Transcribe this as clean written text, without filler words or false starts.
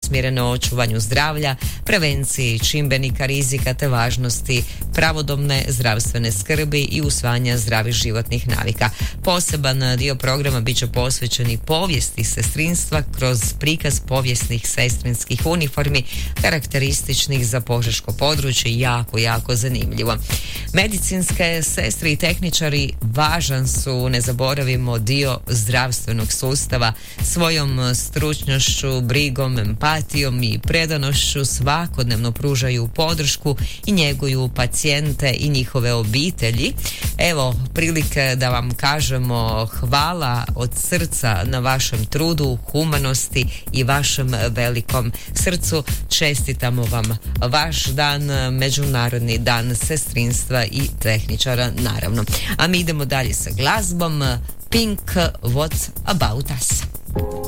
usmjereno očuvanju zdravlja, prevenciji čimbenika rizika te važnosti pravodobne zdravstvene skrbi i usvajanja zdravih životnih navika. Poseban dio programa bit će posvećen i povijesti sestrinstva kroz prikaz povijesnih sestrinskih uniformi karakterističnih za požeško područje. Jako zanimljivo. Medicinske sestre i tehničari važan su, ne zaboravimo, dio zdravstvenog sustava. Svojom stručnošću, brigom, empatijom i predanošću svakodnevno pružaju podršku i njeguju pacijente i njihove obitelji. Evo prilike da vam kažemo hvala od srca na vašem trudu, humanosti i vašem velikom srcu. Čestitamo vam vaš dan, Međunarodni dan sestrinstva i tehničara, naravno. A mi idemo dalje sa glazbom. Pink, What's About Us.